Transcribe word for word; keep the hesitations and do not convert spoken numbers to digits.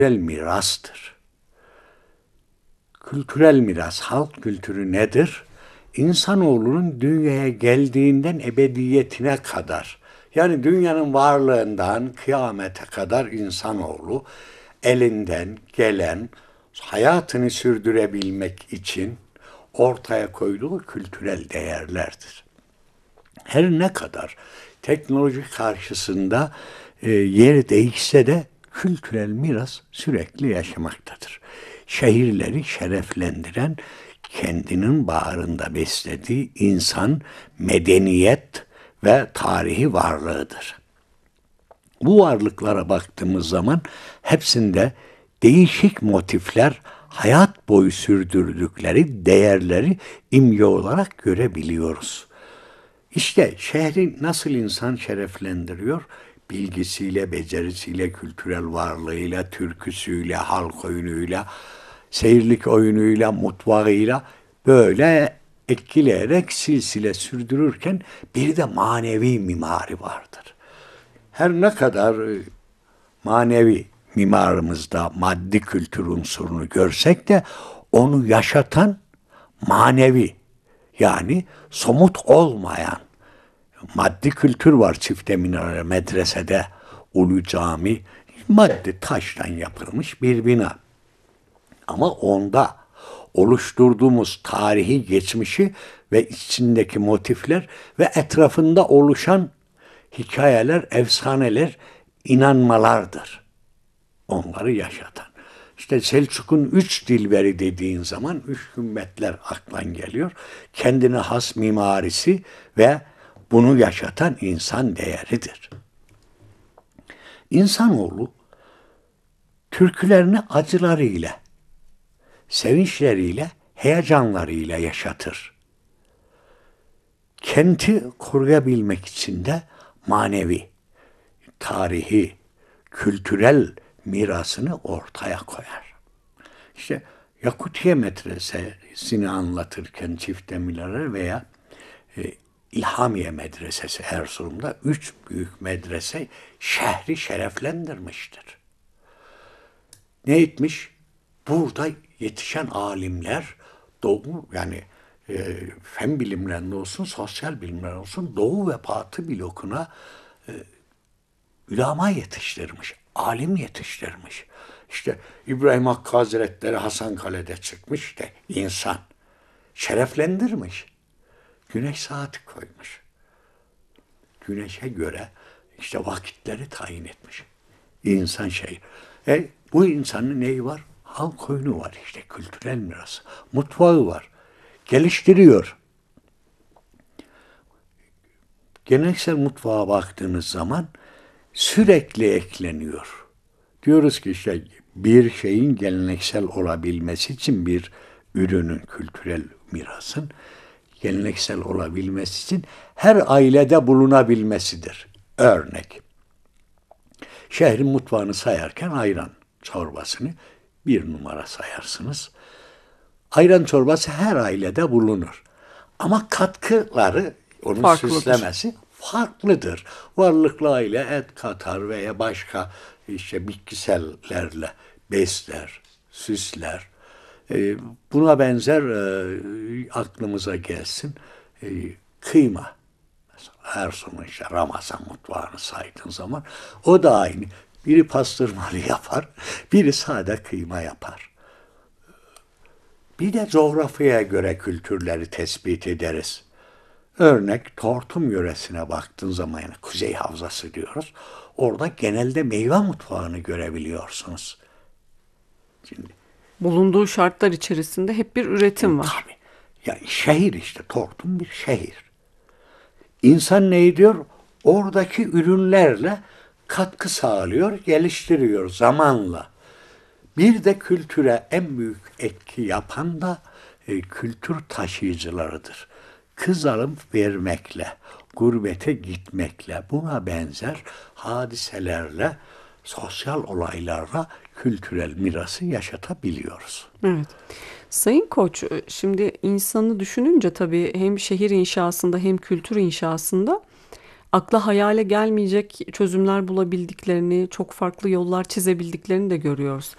kültürel mirastır. Kültürel miras, halk kültürü nedir? İnsanoğlunun dünyaya geldiğinden ebediyetine kadar, yani dünyanın varlığından kıyamete kadar insanoğlu elinden gelen hayatını sürdürebilmek için ortaya koyduğu kültürel değerlerdir. Her ne kadar teknoloji karşısında e, yer değişse de kültürel miras sürekli yaşamaktadır. Şehirleri şereflendiren, kendinin bağrında beslediği insan, medeniyet ve tarihi varlığıdır. Bu varlıklara baktığımız zaman hepsinde değişik motifler, hayat boyu sürdürdükleri değerleri imge olarak görebiliyoruz. İşte şehri nasıl insan şereflendiriyor? Bilgisiyle, becerisiyle, kültürel varlığıyla, türküsüyle, halk oyunuyla, seyirlik oyunuyla, mutfağıyla böyle etkileyerek silsile sürdürürken bir de manevi mimari vardır. Her ne kadar e, manevi mimarımızda maddi kültür unsurunu görsek de onu yaşatan manevi, yani somut olmayan maddi kültür var. Çifte minare medresede, Ulu Cami, maddi taştan yapılmış bir bina. Ama onda oluşturduğumuz tarihi geçmişi ve içindeki motifler ve etrafında oluşan hikayeler, efsaneler, inanmalardır. Onları yaşatan. İşte Selçuk'un üç dilberi dediğin zaman üç hümmetler aklan geliyor. Kendine has mimarisi ve bunu yaşatan insan değeridir. İnsanoğlu türkülerini acılarıyla, sevinçleriyle, heyecanlarıyla yaşatır. Kenti koruyabilmek için de manevi, tarihi, kültürel mirasını ortaya koyar. İşte Yakutiye Medresesi'ni anlatırken Çifte Minare veya e, İlhamiye Medresesi Erzurum'da üç büyük medrese şehri şereflendirmiştir. Ne etmiş? Burada yetişen alimler doğu, yani e, fen bilimlerinde olsun, sosyal bilimler olsun, doğu ve batı blokuna e, ulema yetiştirmiş, alim yetiştirmiş. İşte İbrahim Hakkı Hazretleri Hasankale'de çıkmış de insan şereflendirmiş. Güneş saati koymuş. Güneşe göre işte vakitleri tayin etmiş. İnsan şey. E, bu insanın neyi var? Halk oyunu var işte, kültürel mirası. Mutfağı var. Geliştiriyor. Geleneksel mutfağa baktığınız zaman sürekli ekleniyor. Diyoruz ki işte bir şeyin geleneksel olabilmesi için, bir ürünün, kültürel mirasın geleneksel olabilmesi için her ailede bulunabilmesidir. Örnek, şehrin mutfağını sayarken ayran çorbasını bir numara sayarsınız. Ayran çorbası her ailede bulunur. Ama katkıları, onun Farklıdır. süslemesi farklıdır. Varlıklı aile et katar veya başka işte bitkisellerle besler, süsler. Ee, buna benzer e, aklımıza gelsin e, kıyma. Mesela Erzurum'un işte Ramazan mutfağını saydığın zaman o da aynı. Biri pastırmalı yapar, biri sade kıyma yapar. Bir de coğrafyaya göre kültürleri tespit ederiz. Örnek Tortum yöresine baktığın zaman, yani Kuzey Havzası diyoruz. Orada genelde meyve mutfağını görebiliyorsunuz. Şimdi Bulunduğu şartlar içerisinde hep bir üretim var. tabii. Ya şehir işte, Tortum bir şehir. İnsan ne ediyor? Oradaki ürünlerle katkı sağlıyor, geliştiriyor zamanla. Bir de kültüre en büyük etki yapan da e, kültür taşıyıcılarıdır. Kız alıp vermekle, gurbete gitmekle, buna benzer hadiselerle, sosyal olaylarla kültürel mirası yaşatabiliyoruz. Evet. Sayın Koç, şimdi insanı düşününce tabii hem şehir inşasında hem kültür inşasında akla hayale gelmeyecek çözümler bulabildiklerini, çok farklı yollar çizebildiklerini de görüyoruz.